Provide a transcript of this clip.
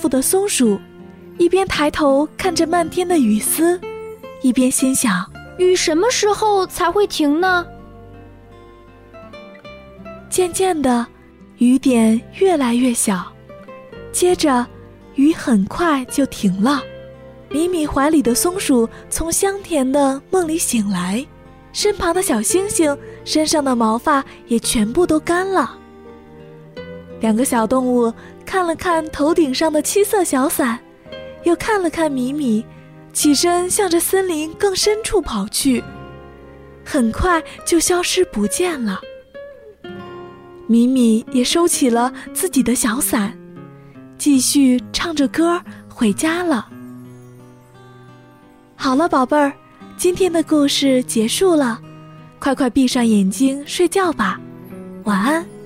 的松鼠，一边抬头看着漫天的雨丝，一边心想， 雨什么时候才会停呢？ 渐渐的，雨点越来越小，接着雨很快就停了。米米怀里的松鼠从香甜的梦里醒来，身旁的小星星身上的毛发也全部都干了。两个小动物看了看头顶上的7色小伞，又看了看米米，起身向着森林更深处跑去，很快就消失不见了。米米也收起了自己的小伞，继续唱着歌回家了。好了，宝贝儿，今天的故事结束了，快快闭上眼睛睡觉吧，晚安。